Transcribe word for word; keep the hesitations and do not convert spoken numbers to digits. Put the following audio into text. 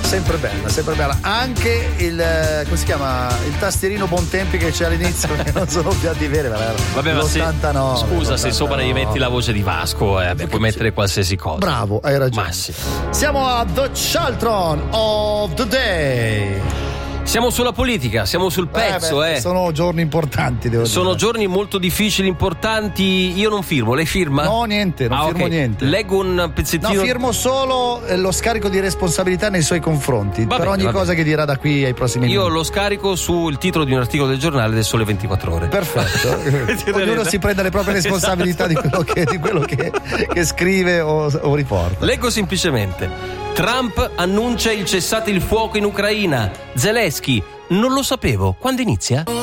sempre bella, sempre bella. Anche il, come si chiama, il tastierino Bontempi che c'è all'inizio, che non sono più a di vere. Vabbè, ma se, l'ottantanove, scusa, l'ottantanove. Se sopra gli metti la voce di Vasco, eh, beh, puoi mettere qualsiasi cosa. Bravo, hai ragione. Ma sì. Siamo a The Chaltron of the Day. Siamo sulla politica, siamo sul pezzo, eh. Beh, eh. Sono giorni importanti, devo Sono dire. giorni molto difficili, importanti. Io non firmo, lei firma? No, niente, non ah, firmo okay. niente. Leggo un pezzettino. No, firmo solo lo scarico di responsabilità nei suoi confronti. Va per bene, ogni va cosa bene. che dirà da qui ai prossimi Io minuti. lo scarico sul titolo di un articolo del giornale del Sole ventiquattro Ore. Perfetto. Ognuno si prende le proprie responsabilità Esatto. di quello che, di quello che, che scrive o, o riporta. Leggo semplicemente: Trump annuncia il cessate il fuoco in Ucraina. Zelensky: non lo sapevo. Quando inizia?